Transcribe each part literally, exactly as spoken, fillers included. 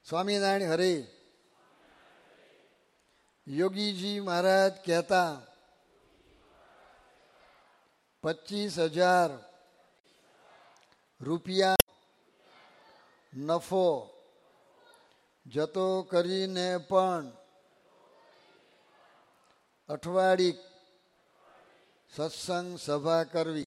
સ્વામિનારાયણ હરે. યોગીજી મહારાજ કહેતા પચીસ હજાર રૂપિયા નફો જતો કરીને પણ અઠવાડિક સત્સંગ સભા કરવી.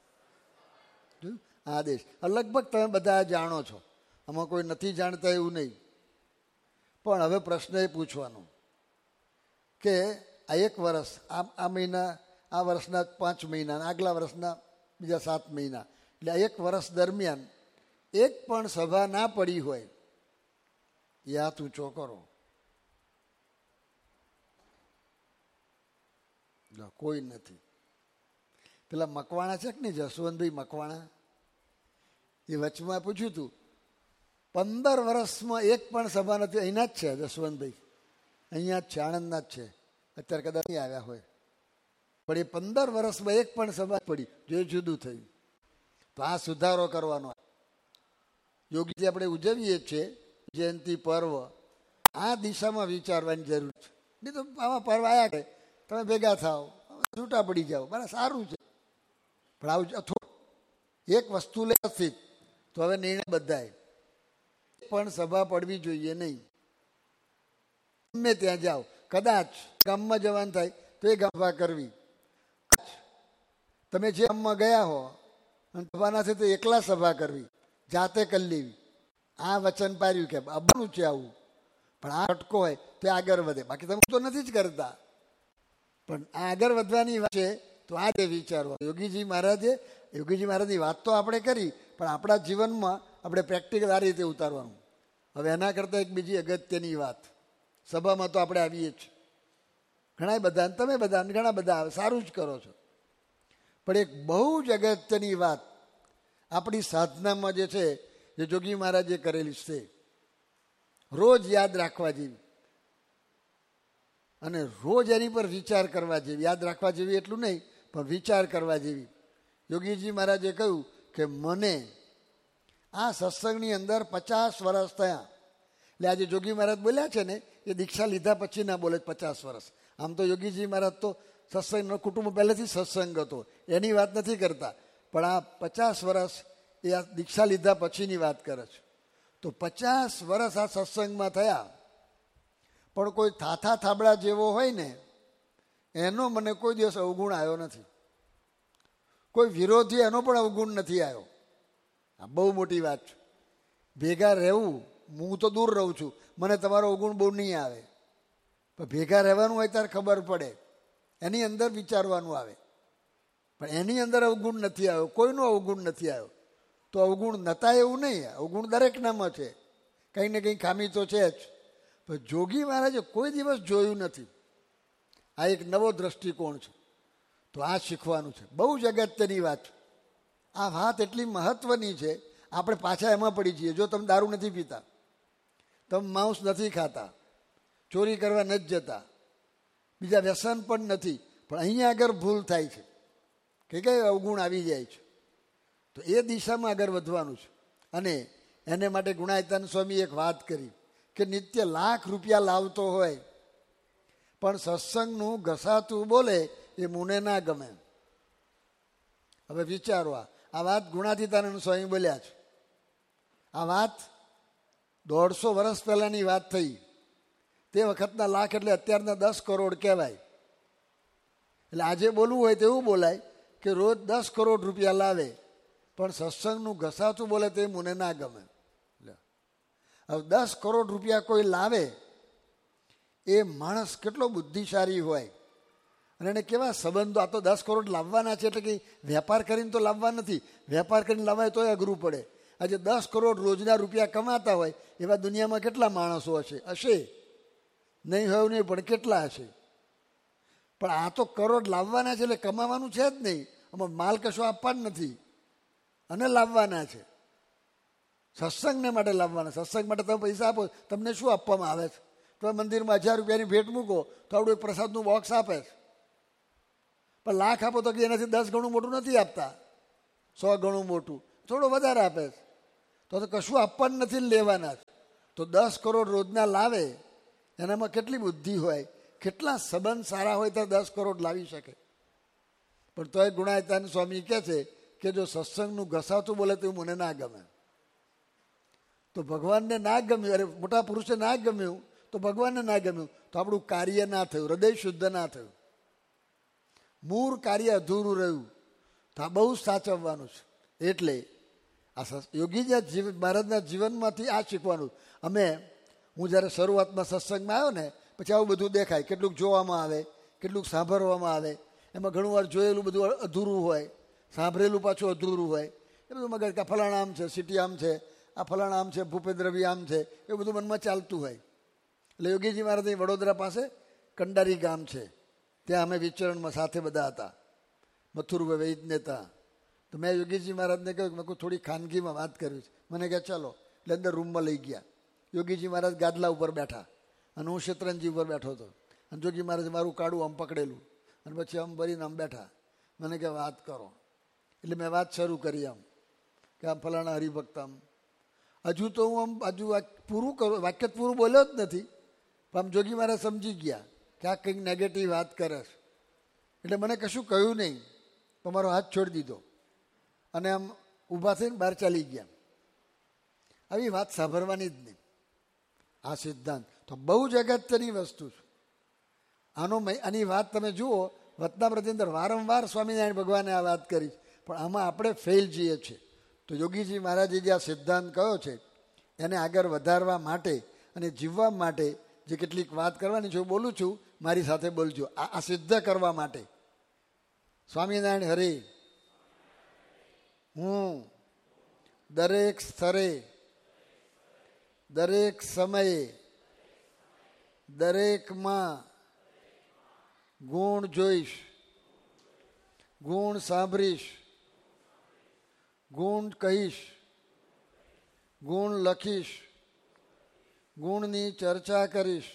આદેશ લગભગ તમે બધા જાણો છો, આમાં કોઈ નથી જાણતા એવું નહીં. પણ હવે પ્રશ્ન એ પૂછવાનો કે આ એક વર્ષ આ આ મહિના આ વર્ષના પાંચ મહિના આગલા વર્ષના બીજા સાત મહિના એટલે એક વર્ષ દરમિયાન એક પણ સભા ના પડી હોય એ હાથ ઊંચો કરો. કોઈ નથી. પેલા મકવાણા છે કે નહીં, જસવંતભાઈ મકવાણા, એ વચમાં પૂછ્યું હતું પંદર વર્ષમાં એક પણ સભા નથી. અહીંના જ છે જસવંતભાઈ, અહીંયા જ છે, આણંદના જ છે. અત્યારે કદાચ નહીં આવ્યા હોય, પણ એ પંદર વર્ષમાં એક પણ સભા પડી, જો જુદું થયું. તો આ સુધારો કરવાનો. યોગીજી આપણે ઉજવીએ છીએ જયંતિ પર્વ, આ દિશામાં વિચારવાની જરૂર છે. નહીં તો આવા પર્વ આવ્યા કે તમે ભેગા થાવ, છૂટા પડી જાઓ, બરાબર, સારું છે. પણ આવું થોડું એક વસ્તુ લેવાથી તો હવે નિર્ણય બધાય પણ સભા પડવી જોઈએ નહીં. ગમે ત્યાં જાઓ, કદાચ ગામમાં જવાનું થાય તો એ સભા કરવી. તમે જે ગામમાં ગયા હો અને સભા નથી તો એકલા સભા કરવી, જાતે કરી લેવી. આ વચન પાડ્યું કે આવવાનું છે આવું, પણ આ અટકો હોય તો આગળ વધે. બાકી તમે તો નથી જ કરતા, પણ આ આગળ વધવાની વાત છે તો આ જે વિચારવા. યોગીજી મહારાજે યોગીજી મહારાજની વાત તો આપણે કરી, પણ આપણા જીવનમાં આપણે પ્રેક્ટિકલ આ રીતે ઉતારવાનું. હવે એના કરતાં એક બીજી અગત્યની વાત, સભામાં તો આપણે આવીએ જ ઘણા બધા, તમે બધા ઘણા બધા આવે, સારું જ કરો છો. પણ એક બહુ જ અગત્યની વાત આપણી સાધનામાં જે છે, જે જોગી મહારાજે કરેલી છે, રોજ યાદ રાખવા જેવી અને રોજ એની પર વિચાર કરવા જેવી. યાદ રાખવા જેવી એટલું નહીં, પણ વિચાર કરવા જેવી. યોગીજી મહારાજે કહ્યું કે મને આ સત્સંગની અંદર પચાસ વર્ષ થયા. એટલે આજે જોગી મહારાજ બોલ્યા છે ને, એ દીક્ષા લીધા પછી ના બોલે પચાસ વર્ષ. આમ તો યોગીજી મહારાજ તો સત્સંગનો કુટુંબ પહેલેથી સત્સંગ હતો, એની વાત નથી કરતા. પણ આ પચાસ વર્ષ એ આ દીક્ષા લીધા પછીની વાત કરે છે. તો પચાસ વર્ષ આ સત્સંગમાં થયા, પણ કોઈ થાથા થાબડા જેવો હોય ને એનો મને કોઈ દિવસ અવગુણ આવ્યો નથી. કોઈ વિરોધી એનો પણ અવગુણ નથી આવ્યો. આ બહુ મોટી વાત છે. ભેગા રહેવું, હું તો દૂર રહું છું, મને તમારો અવગુણ બહુ નહીં આવે, પણ ભેગા રહેવાનું હોય ત્યારે ખબર પડે, એની અંદર વિચારવાનું આવે. પણ એની અંદર અવગુણ નથી આવ્યો, કોઈનો અવગુણ નથી આવ્યો. તો અવગુણ નતા એવું નહીં, અવગુણ દરેકનામાં છે, કંઈ ને કંઈ ખામી તો છે જ. પણ જોગી મહારાજે કોઈ દિવસ જોયું નથી. આ એક નવો દ્રષ્ટિકોણ છે. તો આ શીખવાનું છે. બહુ જ અગત્યની વાત. આ વાત એટલી મહત્વની છે, આપણે પાછા એમાં પડી જઈએ. જો તમે દારૂ નથી પીતા, તમે માંસ નથી ખાતા, ચોરી કરવા નથી જતા, બીજા વ્યસન પણ નથી, પણ અહીંયા આગળ ભૂલ થાય છે કે કઈ અવગુણ આવી જાય છે. તો એ દિશામાં આગળ વધવાનું છે. અને એને માટે ગુણાયતાન સ્વામી એક વાત કરી કે નિત્ય લાખ રૂપિયા લાવતો હોય પણ સત્સંગનું ઘસાતું બોલે એ મુને ના ગમે. હવે વિચારો, આ વાત ગુણાતીતાનંદ સ્વામી બોલ્યા છે. આ વાત દોઢસો વર્ષ પહેલાની વાત થઈ. તે વખતના લાખ એટલે અત્યારના દસ કરોડ કહેવાય. એટલે આજે બોલવું હોય તેવું બોલાય કે રોજ દસ કરોડ રૂપિયા લાવે પણ સત્સંગનું ઘસાતું બોલે તે મને ના ગમે. હવે દસ કરોડ રૂપિયા કોઈ લાવે એ માણસ કેટલો બુદ્ધિશાળી હોય અને એને કેવા સંબંધો. આ તો દસ કરોડ લાવવાના છે એટલે કે વેપાર કરીને તો લાવવા નથી. વેપાર કરીને લાવાય તોય અઘરું પડે. આજે દસ કરોડ રોજના રૂપિયા કમાતા હોય એવા દુનિયામાં કેટલા માણસો હશે? હશે નહીં હોય નહીં, પણ કેટલા હશે? પણ આ તો કરોડ લાવવાના છે એટલે કમાવાનું છે જ નહીં. આમાં માલ કશો આપવાનું નથી અને લાવવાના છે. સત્સંગને માટે લાવવાના. સત્સંગ માટે તમે પૈસા આપો, તમને શું આપવામાં આવે છે? તમે મંદિરમાં હજાર રૂપિયાની ભેટ મૂકો તો આવડું એક પ્રસાદનું બોક્સ આપે છે. પણ લાખ આપો તો કે એનાથી દસ ગણું મોટું નથી આપતા, સો ગણું મોટું, થોડું વધારે આપે છે. તો તો કશું આપવાનું નથી, લેવાના છે. તો દસ કરોડ રોજના લાવે એનામાં કેટલી બુદ્ધિ હોય, કેટલા સંબંધ સારા હોય તો દસ કરોડ લાવી શકે. પણ તોય ગુણાયતાન સ્વામી કહે છે કે જો સત્સંગનું ઘસાતું બોલે તો મને ના ગમે. તો ભગવાનને ના ગમ્યું, અરે મોટા પુરુષે ના ગમ્યું તો ભગવાનને ના ગમ્યું, તો આપણું કાર્ય ના થયું, હૃદય શુદ્ધ ના થયું, મૂળ કાર્ય અધૂરું રહ્યું. તો આ બહુ સાચવવાનું છે. એટલે આ યોગીજી જીવન મહારાજના જીવનમાંથી આ શીખવાનું. અમે હું જ્યારે શરૂઆતમાં સત્સંગમાં આવ્યો ને પછી આવું બધું દેખાય, કેટલુંક જોવામાં આવે, કેટલુંક સાંભળવામાં આવે. એમાં ઘણું વાર જોયેલું બધું અધૂરું હોય, સાંભળેલું પાછું અધૂરું હોય. એ બધું મગજ કે ફલાણા આમ છે, સિટી આમ છે, આ ફલાણા આમ છે, ભૂપેન્દ્રભાઈ આમ છે, એ બધું મનમાં ચાલતું હોય. એટલે યોગીજી મહારાજ વડોદરા પાસે કંડારી ગામ છે, ત્યાં અમે વિચરણમાં સાથે બધા હતા, મથુરભાઈ વૈદ્યને હતા. તો મેં યોગીજી મહારાજને કહ્યું કે મેં કોઈ થોડી ખાનગીમાં વાત કરવી છે. મને કહે ચાલો. એટલે અંદર રૂમમાં લઈ ગયા. યોગીજી મહારાજ ગાદલા ઉપર બેઠા અને હું શેતરંજી ઉપર બેઠો હતો. અને યોગી મહારાજ મારું કાઢું આમ પકડેલું અને પછી આમ ભરીને આમ બેઠા. મને કે વાત કરો. એટલે મેં વાત શરૂ કરી આમ કે આમ ફલાણા હરિભક્ત આમ. હજુ તો હું આમ હજુ પૂરું કરું, વાક્ય પૂરું બોલ્યો જ નથી, પણ આમ જોગી મહારાજ સમજી ગયા કે આ કંઈક નેગેટિવ વાત કરે છે. એટલે મને કશું કહ્યું નહીં, પણ મારો હાથ છોડી દીધો અને આમ ઊભા થઈને બહાર ચાલી ગયા. આવી વાત સાંભળવાની જ નહીં. આ સિદ્ધાંત તો બહુ જ અગત્યની વસ્તુ છે. આનો આની વાત તમે જુઓ, વતનામૃતની અંદર વારંવાર સ્વામિનારાયણ ભગવાને આ વાત કરી, પણ આમાં આપણે ફેલ જઈએ છીએ. તો યોગીજી મહારાજે જે આ સિદ્ધાંત કહ્યો છે એને આગળ વધારવા માટે અને જીવવા માટે જે કેટલીક વાત કરવાની છે હું બોલું છું, મારી સાથે બોલજો. આ આ સિદ્ધ કરવા માટે સ્વામિનારાયણ હરે, હું દરેક સ્તરે, દરેક સમયે, દરેકમાં ગુણ જોઈશ, ગુણ સાંભળીશ, ગુણ કહીશ, ગુણ લખીશ, ગુણની ચર્ચા કરીશ,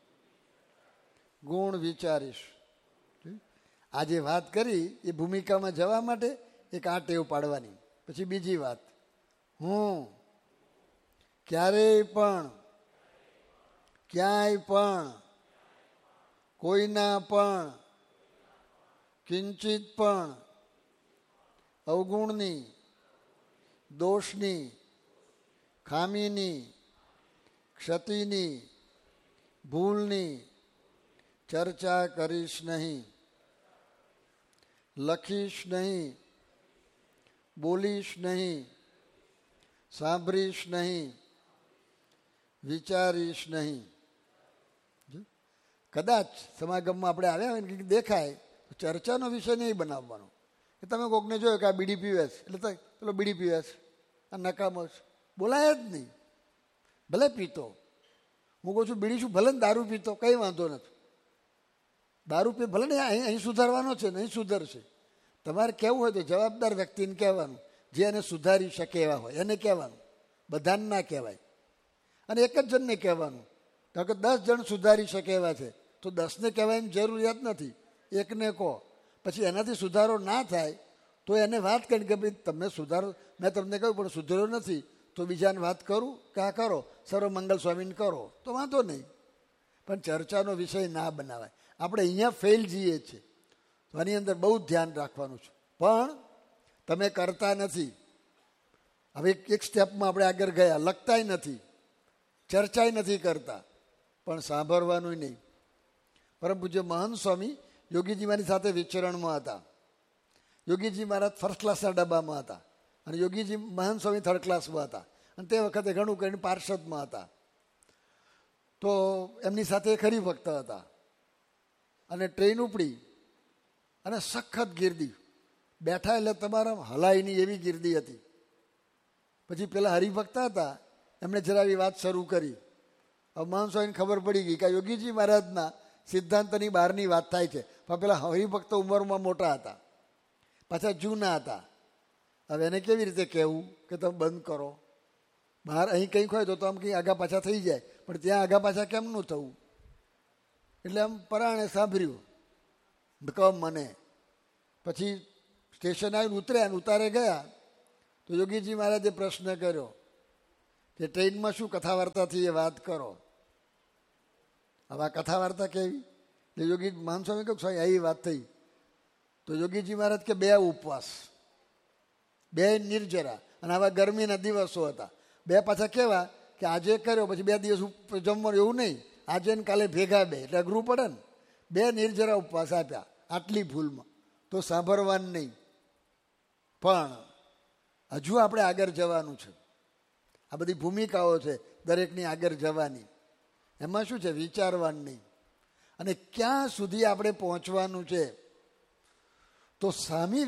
ગુણ વિચારીશ. આ જે વાત કરી એ ભૂમિકામાં જવા માટે એક આ ટેવ પાડવાની. પછી બીજી વાત, હું ક્યારેય પણ, ક્યાંય પણ, કોઈના પણ, કિંચિત પણ અવગુણની, દોષની, ખામીની, ક્ષતિની, ભૂલની ચર્ચા કરીશ નહીં, લખીશ નહીં, બોલીશ નહીં, સાંભળીશ નહીં, વિચારીશ નહીં. કદાચ સમાગમમાં આપણે આવ્યા હોય ને કંઈક દેખાય તો ચર્ચાનો વિષય નહીં બનાવવાનો. એ તમે કોકને જોયો કે આ બીડી પીવેસ એટલે પેલો બીડી પીવેસ, આ નકામો બોલાય જ નહીં. ભલે પીતો, હું કહું છું બીડી શું, ભલે ને દારૂ પીતો, કંઈ વાંધો નથી. દારૂ પી ભલે ને અહીં અહીં સુધારવાનો છે ને અહીં સુધરશે. તમારે કહેવું હોય તો જવાબદાર વ્યક્તિને કહેવાનું, જે એને સુધારી શકે એવા હોય એને કહેવાનું, બધાને ના કહેવાય. અને એક જ જણને કહેવાનું. કારણ કે દસ જણ સુધારી શકે એવા છે તો દસને કહેવાની જરૂરિયાત નથી, એકને કહો. પછી એનાથી સુધારો ના થાય તો એને વાત કરી કે ભાઈ તમે સુધારો, મેં તમને કહ્યું પણ સુધર્યો નથી તો બીજાને વાત કરું કે આ કરો, સર્વમંગલ સ્વામીને કરો તો વાંધો નહીં. પણ ચર્ચાનો વિષય ના બનાવાય. આપણે અહીંયા ફેલ જઈએ છીએ. તો આની અંદર બહુ ધ્યાન રાખવાનું છે. પણ તમે કરતા નથી. હવે એક સ્ટેપમાં આપણે આગળ ગયા, લખતાય નથી, ચર્ચાય નથી કરતા, પણ સાંભળવાનું નહીં. પરમ પૂજ્ય મહંત સ્વામી યોગીજી મારી સાથે વિચરણમાં હતા. યોગીજી મહારાજ ફર્સ્ટ ક્લાસના ડબ્બામાં હતા અને યોગીજી મહંત સ્વામી થર્ડ ક્લાસમાં હતા. અને તે વખતે ઘણું કરીને પાર્ષદમાં હતા. તો એમની સાથે એક હરિભક્ત હતા અને ટ્રેન ઉપડી અને સખત ગીર્દી, બેઠા એટલે તમારા હલાય નહીં એવી ગીર્દી હતી. પછી પેલા હરિભક્ત હતા એમણે જરા એવી વાત શરૂ કરી. હવે મહંત સ્વામીને ખબર પડી ગઈ કે યોગીજી મહારાજના સિદ્ધાંતની બહારની વાત થાય છે. પણ પેલા હરિભક્તો ઉંમરમાં મોટા હતા, પાછા જૂના હતા. હવે એને કેવી રીતે કહેવું કે તમે બંધ કરો, બહાર અહીં કંઈક હોય તો આમ કંઈ આગા પાછા થઈ જાય, પણ ત્યાં આગા પાછા કેમનું થવું? એટલે આમ પરાણે સાંભળ્યું કહો મને. પછી સ્ટેશન આવીને ઉતર્યા અને ઉતારે ગયા તો યોગીજી મહારાજે પ્રશ્ન કર્યો કે કે ટ્રેનમાં શું કથા વાર્તાથી એ વાત કરો. હવે આ કથા વાર્તા કેવી? એટલે યોગી મહાસ્વામી કહ્યું સાહેબ આવી વાત થઈ. તો યોગીજી મહારાજ કે બે ઉપવાસ, બે નિર્જરા, અને આવા ગરમીના દિવસો હતા. બે પાછા કેવા કે આજે કર્યો પછી બે દિવસ જમવાનું એવું નહીં, આજે ને કાલે ભેગા બે, એટલે અઘરું પડે ને. બે નિર્જરા ઉપવાસ આપ્યા આટલી ભૂલમાં, તો સાંભળવાનું નહીં. પણ હજુ આપણે આગળ જવાનું છે. આ બધી ભૂમિકાઓ છે દરેકની આગળ જવાની. એમાં શું છે? વિચારવાનું નહીં. અને ક્યાં સુધી આપણે પહોંચવાનું છે? તો સામી,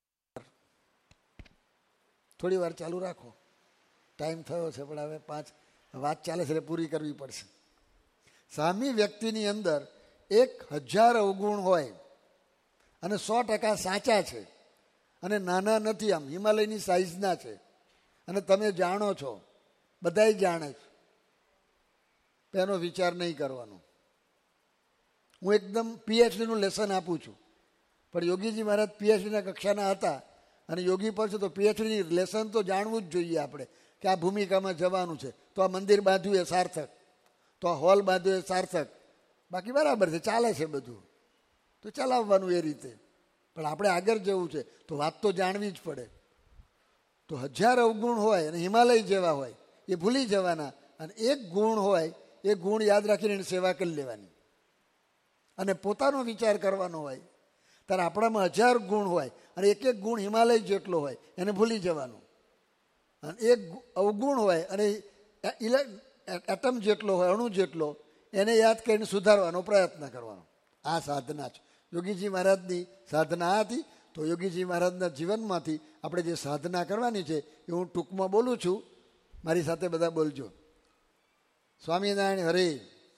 થોડી વાર ચાલુ રાખો, ટાઈમ થયો છે પણ હવે પાંચ વાત ચાલે છે એટલે પૂરી કરવી પડશે. સામી વ્યક્તિની અંદર એક હજાર અવગુણ હોય અને સો ટકા સાચા છે અને નાના નથી, આમ હિમાલયની સાઈઝના છે, અને તમે જાણો છો, બધાય જાણે છે, એનો વિચાર નહીં કરવાનો. હું એકદમ પીએચડીનું લેસન આપું છું, પણ યોગીજી મહારાજ પીએચડીના કક્ષાના હતા અને યોગી પર છે તો પીએચડી લેસન તો જાણવું જ જોઈએ આપણે કે આ ભૂમિકામાં જવાનું છે. તો આ મંદિર બાંધ્યું એ સાર્થક, તો આ હોલ બાંધ્યો એ સાર્થક. બાકી બરાબર છે, ચાલે છે બધું, તો ચલાવવાનું એ રીતે. પણ આપણે આગળ જવું છે તો વાત તો જાણવી જ પડે. તો હજાર અવગુણ હોય અને હિમાલય જેવા હોય એ ભૂલી જવાના, અને એક ગુણ હોય એ ગુણ યાદ રાખીને એની સેવા કરી લેવાની. અને પોતાનો વિચાર કરવાનો હોય. ત્યારે આપણામાં હજાર ગુણ હોય અને એક એક ગુણ હિમાલય જેટલો હોય એને ભૂલી જવાનું. અને એક અવગુણ હોય અને એટમ જેટલો હોય, અણુ જેટલો, એને યાદ કરીને સુધારવાનો પ્રયત્ન કરવાનો. આ સાધના છે. યોગીજી મહારાજની સાધના આ હતી. તો યોગીજી મહારાજના જીવનમાંથી આપણે જે સાધના કરવાની છે એ હું ટૂંકમાં બોલું છું, મારી સાથે બધા બોલજો. સ્વામિનારાયણ હરે.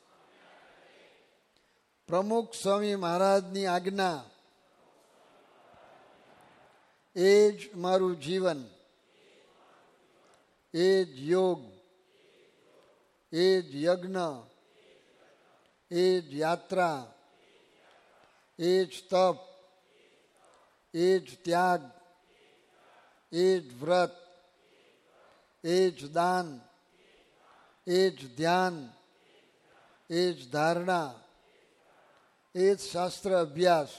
પ્રમુખ સ્વામી મહારાજની આજ્ઞા એ જ મારું જીવન, એ જ યોગ, એ જ યજ્ઞ, એ જ યાત્રા, એ જ તપ, એ જ ત્યાગ, એ જ વ્રત, એ જ દાન, એ જ ધ્યાન, એ જ ધારણા, એ જ શાસ્ત્ર અભ્યાસ,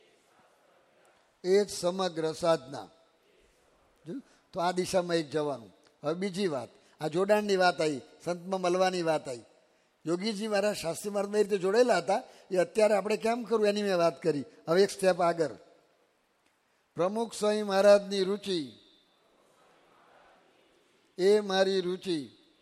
એ જ સમગ્ર સાધના. તો આ દિશામાં એક જવાનું. હવે બીજી વાત, આ જોડાણની વાત આવી, સંતમાં મળવાની વાત આવી. યોગીજી મહારાજ શાસ્ત્રી મહારાજ એ રીતે જોડેલા હતા, એ અત્યારે આપણે કેમ કરવું એની મેં વાત કરી. હવે એક સ્ટેપ આગળ. પ્રમુખ સ્વામી મહારાજની રુચિ એ મારી રુચિ,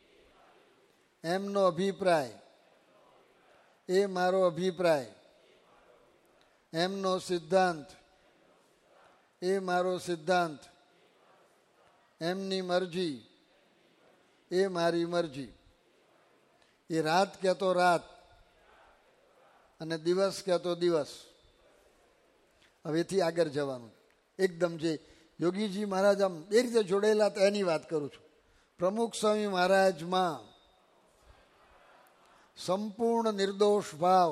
એમનો અભિપ્રાય એ મારો અભિપ્રાય, એમનો સિદ્ધાંત એ મારો સિદ્ધાંત, એમની મરજી એ મારી મરજી. એ રાત કહેતો રાત અને દિવસ કહેતો દિવસ. હવેથી આગળ જવાનું. એકદમ જે યોગીજી મહારાજ આમ એ રીતે જોડેલા હતા એની વાત કરું છું. પ્રમુખ સ્વામી મહારાજમાં સંપૂર્ણ નિર્દોષ ભાવ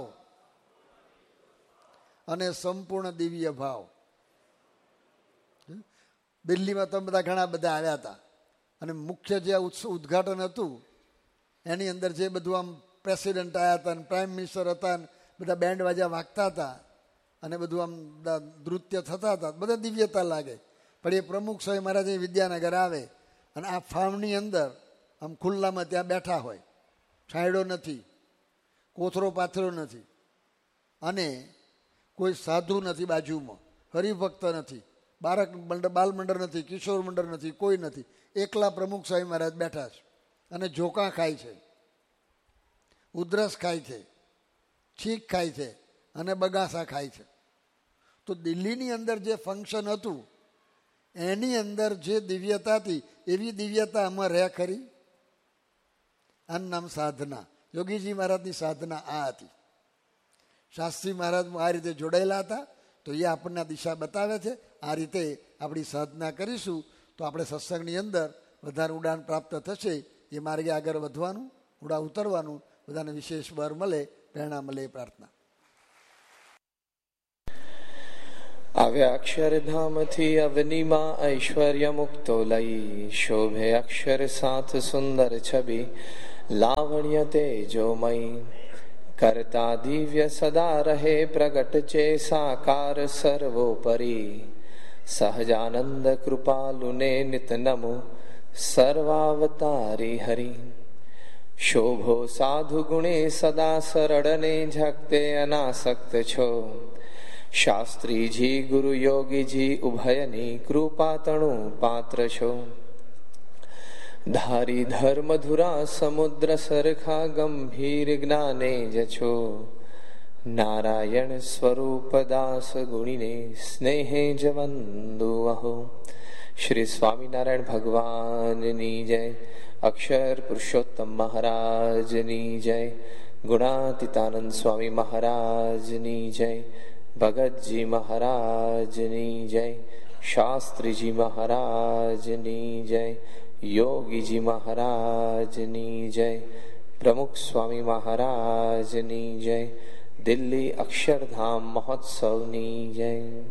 અને સંપૂર્ણ દિવ્ય ભાવ. દિલ્હીમાં તમે બધા ઘણા બધા આવ્યા હતા, અને મુખ્ય જે ઉદ્ઘાટન હતું એની અંદર જે બધું આમ પ્રેસિડેન્ટ આવ્યા હતા, પ્રાઇમ મિનિસ્ટર હતા, બધા બેન્ડ વાજા વાગતા હતા અને બધું આમ નૃત્ય થતા હતા, બધા દિવ્યતા લાગે. પણ એ પ્રમુખ સ્વામી મહારાજ વિદ્યાનગર આવે અને આ ફાર્મની અંદર આમ ખુલ્લામાં ત્યાં બેઠા હોય, છાંયડો નથી, કોથરો પાથરો નથી, અને કોઈ સાધુ નથી બાજુમાં, હરિભક્ત નથી, બાળક મંડળ બાલ મંડળ નથી, કિશોર મંડળ નથી, કોઈ નથી. એકલા પ્રમુખ સ્વામી મહારાજ બેઠા છે અને ઝોકા ખાય છે, ઉધરસ ખાય છે, છીંક ખાય છે અને બગાસા ખાય છે. તો દિલ્હીની અંદર જે ફંક્શન હતું એની અંદર જે દિવ્યતા હતી એવી દિવ્યતા આમાં રહે ખરી? આનું નામ સાધના. યોગીજી મહારાજની સાધના આ હતી. શાસ્ત્રી મહારાજ આ રીતે જોડાયેલા હતા, તો એ આપણને દિશા બતાવે છે. આ રીતે આપણી સાધના કરીશું તો આપણે સત્સંગની અંદર વધારે ઉડાન પ્રાપ્ત થશે. એ માર્ગે આગળ વધવાનું, ઉડા ઉતરવાનું, બધાને વિશેષ બળ મળે, પ્રેરણા મળે એ પ્રાર્થના. આવ્યા અક્ષરધામથી અવનીમાં ઐશ્વર્ય મુક્તો લઈ, શોભે અક્ષર સાથ સુંદર છબી, લાવણ્ય તેજોમય. કરતા દિવ્ય સદા રહે પ્રગટ છે સાકાર સર્વોપરી, સહજાનંદ કૃપાલુને નિત નમો સર્વાવતારી હરિ. શોભો સાધુ ગુણે સદા સરળને ઝકતે અનાસક્ત છો, શાસ્ત્રીજી ગુરુ યોગીજી ઉભયની કૃપા તણુ પાત્ર છો. ધારી ધર્મધુરા સમુદ્ર સરખા ગંભીર જ્ઞાને જ છો, નારાયણ સ્વરૂપ દાસ ગુણીને સ્નેહે જ વંદુ અહો. શ્રી સ્વામિનારાયણ ભગવાનની જય, અક્ષર પુરુષોત્તમ મહારાજની જય, ગુણાતીતાનંદ સ્વામી મહારાજની જય, ભગતજી મહારાજની જય, શાસ્ત્રીજી મહારાજની જય, યોગીજી મહારાજની જય, પ્રમુખ સ્વામી મહારાજની જય, દિલ્હી અક્ષરધામ મહોત્સવની જય.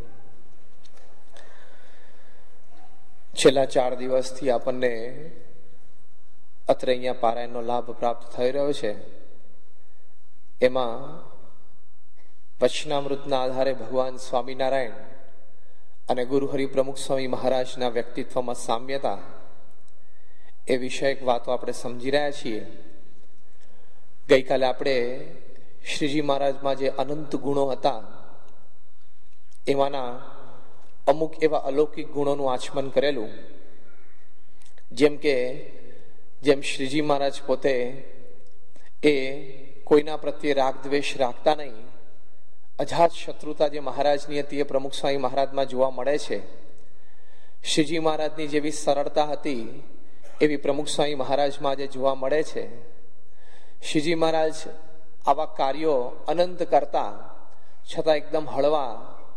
છેલ્લા ચાર દિવસથી આપણને અત્રે અહીંયા પારાયણનો લાભ પ્રાપ્ત થઈ રહ્યો છે. એમાં વચનામૃતના આધારે ભગવાન સ્વામિનારાયણ અને ગુરુ હરિ પ્રમુખ સ્વામી મહારાજના વ્યક્તિત્વમાં સામ્યતા એ વિષયક વાતો આપણે સમજી રહ્યા છીએ. ગઈકાલે આપણે શ્રીજી મહારાજમાં જે અનંત ગુણો હતા એમાંના અમુક એવા અલૌકિક ગુણોનું આચમન કરેલું. જેમ કે જેમ શ્રીજી મહારાજ પોતે એ કોઈના પ્રત્યે રાગ દ્વેષ રાખતા નહીં, અજાત શત્રુતા જે મહારાજની હતી એ પ્રમુખ સ્વામી મહારાજમાં જોવા મળે છે. શ્રીજી મહારાજની જેવી સરળતા હતી એવી પ્રમુખ સ્વામી મહારાજમાં આજે જોવા મળે છે. શ્રીજી મહારાજ આવા કાર્યો અનંત કરતા છતાં એકદમ હળવા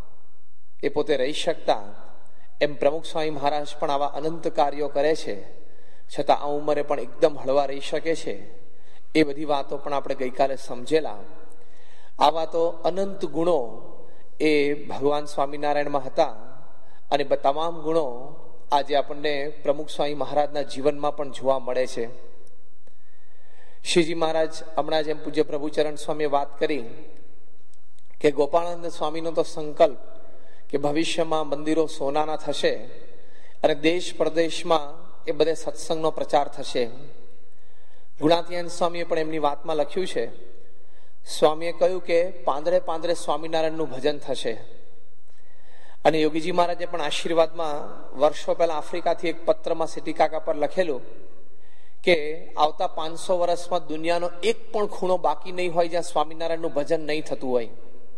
એ પોતે રહી શકતા, એમ પ્રમુખ સ્વામી મહારાજ પણ આવા અનંત કાર્યો કરે છે છતાં આ ઉંમરે પણ એકદમ હળવા રહી શકે છે. એ બધી વાતો પણ આપણે ગઈકાલે સમજેલા. આ વાતો અનંત ગુણો એ ભગવાન સ્વામિનારાયણમાં હતા અને તમામ ગુણો આજે આપણને પ્રમુખ સ્વામી મહારાજના જીવનમાં પણ જોવા મળે છે. શ્રીજી મહારાજ હમણાં જેમ પૂજ્ય પ્રભુચરણ સ્વામીએ વાત કરી કે ગોપાળાનંદ સ્વામીનો તો સંકલ્પ કે ભવિષ્યમાં મંદિરો સોનાના થશે અને દેશ પ્રદેશમાં એ બધે સત્સંગનો પ્રચાર થશે. ગુણાતીયન સ્વામીએ પણ એમની વાતમાં લખ્યું છે, સ્વામીએ કહ્યું કે પાંદડે પાંદડે સ્વામિનારાયણનું ભજન થશે. અને યોગીજી મહારાજે પણ આશીર્વાદમાં વર્ષો પહેલા આફ્રિકાથી એક પત્રમાં સિટીકાકા પર લખેલું કે આવતા પાંચસો વર્ષમાં દુનિયાનો એક પણ ખૂણો બાકી નહીં હોય જ્યાં સ્વામિનારાયણનું ભજન નહીં થતું હોય.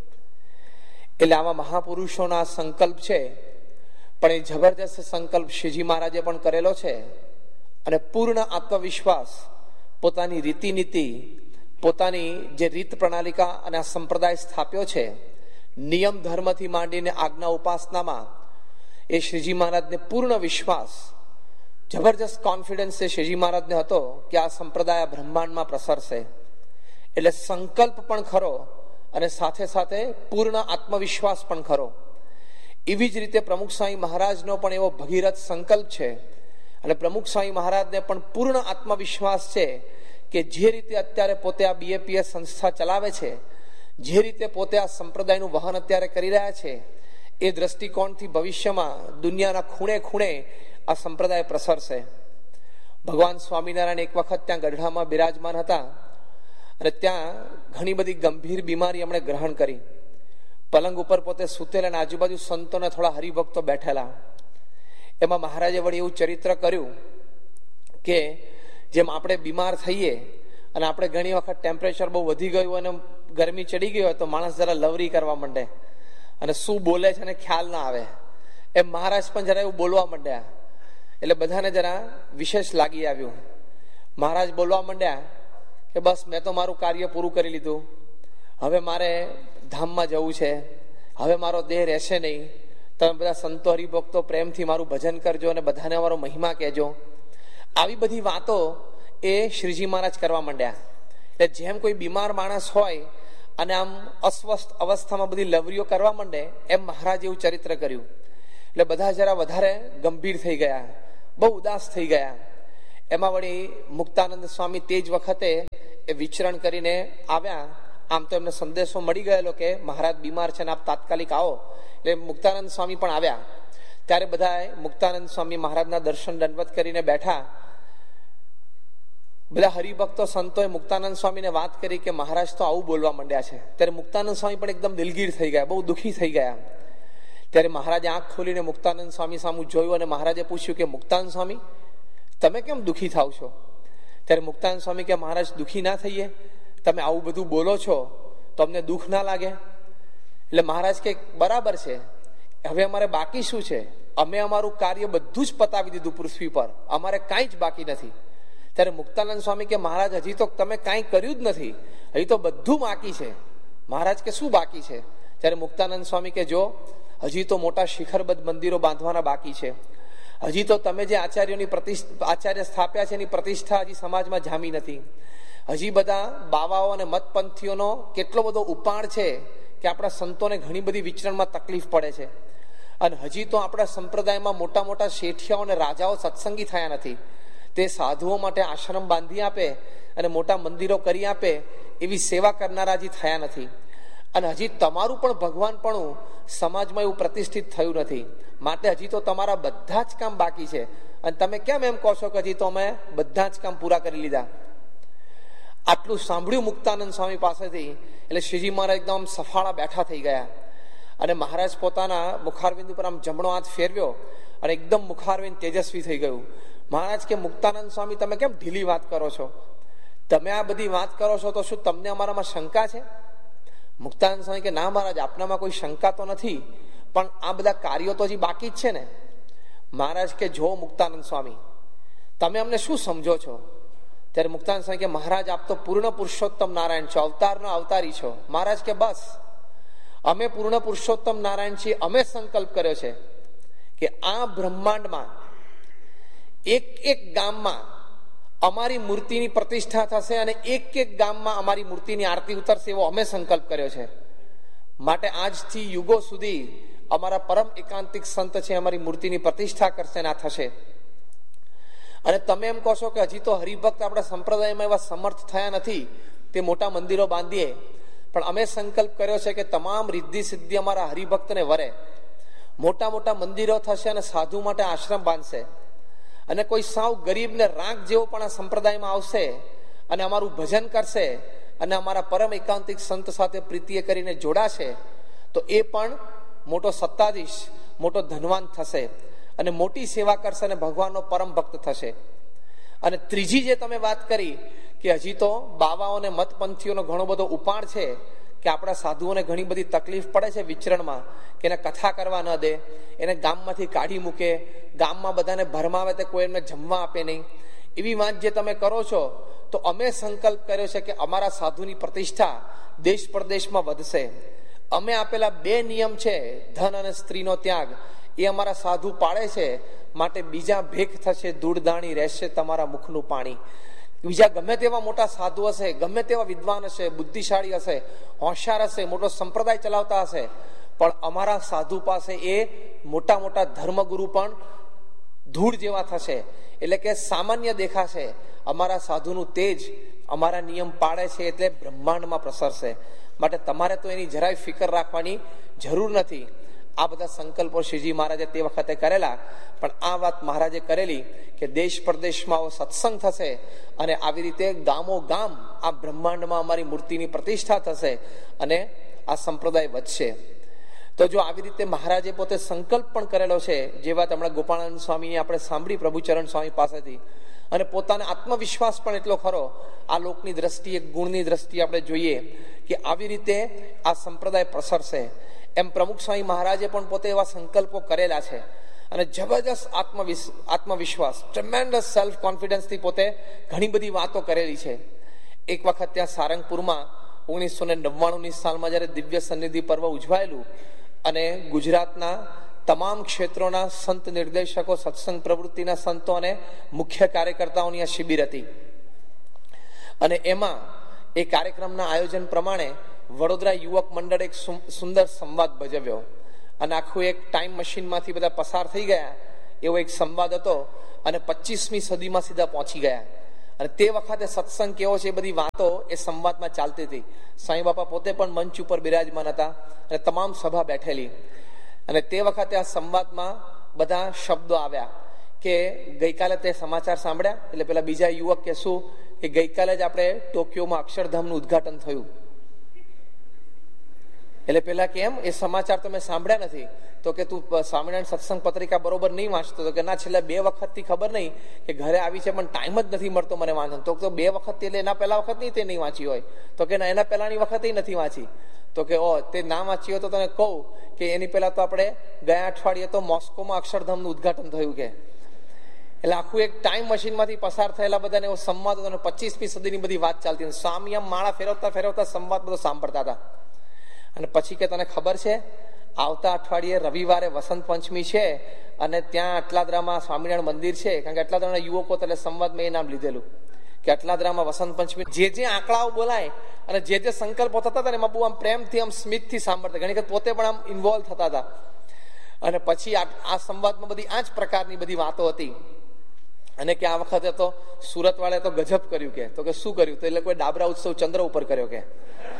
એટલે આવા મહાપુરુષોના સંકલ્પ છે, પણ એ જબરજસ્ત સંકલ્પ શ્રીજી મહારાજે પણ કરેલો છે. અને પૂર્ણ આત્મવિશ્વાસ, પોતાની રીતિનીતિ, પોતાની જે રીત પ્રણાલિકા અને આ સંપ્રદાય સ્થાપ્યો છે, નિયમ ધર્મથી માંડીને આજ્ઞા ઉપાસનામાં એ શ્રીજી મહારાજને પૂર્ણ વિશ્વાસ, જબરજસ્ત કોન્ફિડન્સ એ શ્રીજી મહારાજને હતો કે આ સંપ્રદાય બ્રહ્માંડમાં પ્રસરશે. એટલે સંકલ્પ પણ ખરો અને સાથે સાથે પૂર્ણ આત્મવિશ્વાસ પણ ખરો. એવી જ રીતે પ્રમુખ સ્વામી મહારાજનો પણ એવો ભગીરથ સંકલ્પ છે અને પ્રમુખ સ્વામી મહારાજને પણ પૂર્ણ આત્મવિશ્વાસ છે કે જે રીતે અત્યારે પોતે આ બીએપીએસ સંસ્થા ચલાવે છે, જે રીતે પોતે આ સંપ્રદાયનું વહન અત્યારે કરી રહ્યા છે, એ દ્રષ્ટિકોણથી ભવિષ્યમાં દુનિયાના ખૂણે ખૂણે આ સંપ્રદાય પ્રસરશે. ભગવાન સ્વામિનારાયણ એક વખત ત્યાં ગઢડામાં બિરાજમાન હતા અને ત્યાં ઘણી બધી ગંભીર બીમારી એમણે ગ્રહણ કરી. પલંગ ઉપર પોતે સૂતેલા અને આજુબાજુ સંતોને થોડા હરિભક્તો બેઠેલા. એમાં મહારાજે વળી એવું ચરિત્ર કર્યું કે જેમ આપણે બીમાર થઈએ અને આપણે ઘણી વખત ટેમ્પરેચર બહુ વધી ગયું અને ગરમી ચડી ગઈ હોય તો માણસ જરા લવરી કરવા માંડે અને શું બોલે છે એને ખ્યાલ ના આવે, એમ મહારાજ પણ જરા એવું બોલવા માંડ્યા. એટલે બધાને જરા વિશેષ લાગી આવ્યું. મહારાજ બોલવા માંડ્યા કે બસ મેં તો મારું કાર્ય પૂરું કરી લીધું, હવે મારે ધામમાં જવું છે, હવે મારો દેહ રહેશે નહીં, તમે બધા સંતો હરિભક્તો પ્રેમથી મારું ભજન કરજો અને બધાને મારો મહિમા કહેજો. આવી બધી વાતો એ શ્રીજી મહારાજ કરવા માંડ્યા. એટલે જેમ કોઈ બીમાર માણસ હોય અને આમ અસ્વસ્થ અવસ્થામાં બધી લવરીઓ કરવા માંડે એમ મહારાજ એવું ચરિત્ર કર્યું. એટલે બધા જરા વધારે ગંભીર થઈ ગયા, બહુ ઉદાસ થઈ ગયા. એમાં વળી મુક્તાનંદ સ્વામી તે જ વખતે એ વિચરણ કરીને આવ્યા. આમ તો એમને સંદેશો મળી ગયેલો કે મહારાજ બીમાર છે ને આપ તાત્કાલિક આવો. એટલે મુક્તાનંદ સ્વામી પણ આવ્યા. ત્યારે બધા મુક્તાનંદ સ્વામી મહારાજના દર્શન દંડવત કરીને બેઠા. બધા હરિભક્તો સંતોએ મુક્તાનંદ સ્વામીને વાત કરી કે મહારાજ તો આવું બોલવા માંડ્યા છે. ત્યારે મુક્તાનંદ સ્વામી પણ એકદમ દિલગીર થઈ ગયા, બહુ દુઃખી થઈ ગયા. ત્યારે મહારાજે આંખ ખોલીને મુક્તાનંદ સ્વામી સામું જોયું અને મહારાજે પૂછ્યું કે મુક્તાનંદ સ્વામી, તમે કેમ દુઃખી થાવ છો? ત્યારે મુક્તાનંદ સ્વામી કે મહારાજ દુઃખી ના થઈએ, તમે આવું બધું બોલો છો તો અમને દુઃખ ના લાગે? એટલે મહારાજ કે બરાબર છે, હવે અમારે બાકી શું છે? અમે અમારું કાર્ય બધું જ પતાવી દીધું પૃથ્વી પર, અમારે કાંઈ જ બાકી નથી. ત્યારે મુક્તાનંદ સ્વામી કે મહારાજ હજી તો તમે કાંઈ કર્યું જ નથી, હજી તો બધું બાકી છે. મહારાજ કે શું બાકી છે? ત્યારે મુક્તાનંદ સ્વામી કે જો હજી તો મોટા શિખરબદ્ધ મંદિરો બાંધવાના બાકી છે. હજી તો તમે જે આચાર્યોની પ્રતિષ્ઠા આચાર્ય સ્થાપ્યા છે એની પ્રતિષ્ઠા હજી સમાજમાં જામી નથી. હજી બધા બાવાઓ અને મતપંથીઓનો કેટલો બધો ઉપાડ છે કે આપણા સંતોને ઘણી બધી વિચરણમાં તકલીફ પડે છે. અને હજી તો આપણા સંપ્રદાયમાં મોટા મોટા શેઠિયાઓ અને રાજાઓ સત્સંગી થયા નથી. તે સાધુઓ માટે આશ્રમ બાંધી આપે અને મોટા મંદિરો કરી આપે એવી સેવા કરનારા હજી થયા નથી. અને હજી તમારું પણ ભગવાનપણું સમાજમાં એવું પ્રતિષ્ઠિત થયું નથી. માટે હજી તો તમારા બધા જ કામ બાકી છે. અને તમે કેમ એમ કહો છો કે હજી તો અમે બધા જ કામ પૂરા કરી લીધા? આટલું સાંભળ્યું મુક્તાનંદ સ્વામી પાસેથી એટલે શ્રીજી મહારાજ એકદમ સફાળા બેઠા થઈ ગયા. અને મહારાજ પોતાના મુખારવિંદ ઉપર આમ જમણો હાથ ફેરવ્યો અને એકદમ મુખારવિંદ તેજસ્વી થઈ ગયું. મહારાજ કે મુક્તાનંદ સ્વામી, તમે કેમ ઢીલી વાત કરો છો? તમે આ બધી વાત કરો છો તો શું તમને અમારામાં શંકા છે? મુક્તાનંદ સ્વામી કે ના મહારાજ, આપનામાં કોઈ શંકા તો નથી, પણ આ બધા કાર્યો તો હજી બાકી જ છે ને. મહારાજ કે જો મુક્તાનંદ સ્વામી, તમે અમને શું સમજો છો? ત્યારે મુક્તાનંદ સ્વામી કે મહારાજ આપ તો પૂર્ણ પુરુષોત્તમ નારાયણ છો, અવતારનો અવતારી છો. મહારાજ કે બસ, અમે પૂર્ણ પુરુષોત્તમ નારાયણ છીએ. અમે સંકલ્પ કર્યો છે કે આ બ્રહ્માંડમાં એક એક ગામમાં અમારી મૂર્તિની પ્રતિષ્ઠા થશે અને એક એક ગામમાં અમારી મૂર્તિની આરતી ઉતરશે, એવો અમે સંકલ્પ કર્યો છે. માટે આજથી યુગો સુધી અમારા પરમ એકાંતિક સંત છે અમારી મૂર્તિની પ્રતિષ્ઠા કરશે ને આ થશે. અને તમે એમ કહો છો કે હજી તો હરિભક્ત આપણા સંપ્રદાયમાં એવા સમર્થ થયા નથી તે મોટા મંદિરો બાંધીએ, પણ અમે સંકલ્પ કર્યો છે કે તમામ રિદ્ધિ સિદ્ધિ અમારા હરિભક્તને વરે. મોટા મોટા મંદિરો થશે અને સાધુ માટે આશ્રમ બાંધશે. અને કોઈ સાવ ગરીબને રાખ જેવો પણ આ સંપ્રદાયમાં આવશે અને અમારું ભજન કરશે અને અમારા પરમ એકાંતિક સંત સાથે પ્રીતિએ કરીને જોડાશે, તો એ પણ મોટો સત્તાધીશ, મોટો ધનવાન થશે અને મોટી સેવા કરશે અને ભગવાનનો પરમ ભક્ત થશે. અને ત્રીજી જે તમે વાત કરી કે હજી તો બાવાઓ અને મતપંથીઓનો ઘણો બધો ઉપાડ છે કે આપણા સાધુઓને ઘણી બધી તકલીફ પડે છે વિચરણમાં, કે એને કથા કરવા ન દે, એને ગામમાંથી કાઢી મૂકે, ગામમાં બધાને ભરમાવે તે કોઈ એમને જમવા આપે નહીં. એવી વાત જે તમે કરો છો, તો અમે સંકલ્પ કર્યો છે કે અમારા સાધુની પ્રતિષ્ઠા દેશ પ્રદેશમાં વધશે. અમે આપેલા બે નિયમ છે, ધન અને સ્ત્રીનો ત્યાગ, એ અમારા સાધુ પાળે છે. માટે બીજા ભેખ થશે, ધૂળદાણી રહેશે તમારા મુખનું પાણી. બીજા ગમે તેવા મોટા સાધુ હશે, ગમે તેવા વિદ્વાન હશે, બુદ્ધિશાળી હશે, હોશિયાર હશે, મોટો સંપ્રદાય ચલાવતા હશે, પણ અમારા સાધુ પાસે એ મોટા મોટા ધર્મગુરુ પણ ધૂળ જેવા થશે. એટલે કે સામાન્ય દેખાશે. અમારા સાધુનું તેજ અમારા નિયમ પાળે છે એટલે બ્રહ્માંડમાં પ્રસરશે. માટે તમારે તો એની જરાય ફિકર રાખવાની જરૂર નથી. આ બધા સંકલ્પો શ્રીજી મહારાજે તે વખતે કરેલા, પણ આ વાત મહારાજે કરેલી કે દેશ પ્રદેશમાં સત્સંગ થશે અને આવી રીતે ગામો ગામ આ બ્રહ્માંડમાં અમારી મૂર્તિની પ્રતિષ્ઠા થશે અને આ સંપ્રદાય વધશે. તો જો આવી રીતે મહારાજે પોતે સંકલ્પ પણ કરેલો છે, જે વાત હમણાં ગોપાળાનંદ સ્વામીની આપણે સાંભળી પ્રભુચરણ સ્વામી પાસેથી, અને પોતાનો આત્મવિશ્વાસ પણ એટલો ખરો આ લોકની દ્રષ્ટિએ, ગુણની દ્રષ્ટિએ આપણે જોઈએ કે આવી રીતે આ સંપ્રદાય પ્રસરશે. એમ પ્રમુખ સ્વામી મહારાજે પણ પોતે એવા સંકલ્પો કરેલા છે અને જબરજસ્ત આત્મવિશ આત્મવિશ્વાસ ટ્રેમેન્ડસ સેલ્ફ કોન્ફિડન્સથી પોતે ઘણી બધી વાતો કરેલી છે. એક વખત ત્યાં સારંગપુરમાં ઓગણીસો ને નવ્વાણુંની સાલમાં જ્યારે દિવ્ય સન્નિધિ પર્વ ઉજવાયેલું અને ગુજરાતના તમામ ક્ષેત્રોના સંત નિર્દેશકો, સત્સંગ પ્રવૃત્તિના સંતો અને મુખ્ય કાર્યકર્તાઓની આ શિબિર હતી. અને એમાં એ કાર્યક્રમના આયોજન પ્રમાણે વડોદરા યુવક મંડળ એક સુંદર સંવાદ ભજવ્યો અને આખું એક ટાઈમ મશીનમાંથી બધા પસાર થઈ ગયા એવો એક સંવાદ હતો અને પચીસમી સદીમાં સીધા પહોંચી ગયા. અને તે વખતે સત્સંગ કેવો છે એ બધી વાતો એ સંવાદમાં ચાલતી હતી. સાંઈ બાપા પોતે પણ મંચ ઉપર બિરાજમાન હતા અને તમામ સભા બેઠેલી. અને તે વખતે આ સંવાદમાં બધા શબ્દો આવ્યા કે ગઈકાલે તે સમાચાર સાંભળ્યા. એટલે પેલા બીજા યુવક કે શું કે ગઈકાલે જ આપણે ટોક્યોમાં અક્ષરધામનું ઉદ્ઘાટન થયું. એટલે પેલા કેમ એ સમાચાર તો મેં સાંભળ્યા નથી. તો કે તું સ્વામિનારાયણ સત્સંગ પત્રિકા બરોબર નહીં વાંચતો. તો કે ના, છેલ્લા બે વખતથી ખબર નહીં કે ઘરે આવી છે પણ ટાઈમ જ નથી મળતો મને વાંચવાનો. તો બે વખત એટલે એના પહેલા વખત નહીં તે નહીં વાંચી હોય. તો કે ના, એના પહેલાની વખતે નથી વાંચી. તો કે ઓ તે ના વાંચી હોય તો તને કહું કે એની પહેલા તો આપણે ગયા અઠવાડિયે તો મોસ્કોમાં અક્ષરધામનું ઉદ્ઘાટન થયું કે. એટલે આખું એક ટાઈમ મશીનમાંથી પસાર થયેલા બધાને એવો સંવાદ હતો. પચીસમી સદીની બધી વાત ચાલતી હતી. સ્વામી આમ માળા ફેરવતા ફેરવતા સંવાદ બધો સાંભળતા હતા. અને પછી કે તને ખબર છે આવતા અઠવાડિયે રવિવારે વસંત પંચમી છે અને ત્યાં અટલાદરામાં સ્વામિનારાયણ મંદિર છે. કારણ કે અટલાદરાના યુવકો એટલે સંવાદમાં એ નામ લીધેલું કે અટલાદરામાં વસંત પંચમી જે જે આંકડાઓ બોલાય અને જે જે સંકલ્પો થતા હતા ને એમાં બહુ આમ પ્રેમથી આમ સ્મિતથી સાંભળતા. ઘણી વખત પોતે પણ આમ ઇન્વોલ્વ થતા હતા. અને પછી આ સંવાદમાં બધી આ જ પ્રકારની બધી વાતો હતી. અને કે આ વખતે તો સુરત વાળાએ તો ગજબ કર્યું કે. તો કે શું કર્યું? તો એટલે કોઈ ડાબરા ઉત્સવ ચંદ્ર ઉપર કર્યો કે.